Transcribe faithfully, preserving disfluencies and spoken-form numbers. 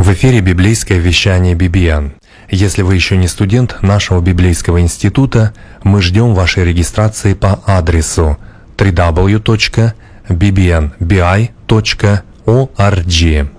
В эфире библейское вещание би би эн. Если вы еще не студент нашего библейского института, мы ждем вашей регистрации по адресу дабл ю дабл ю дабл ю точка би би эн би ай точка орг.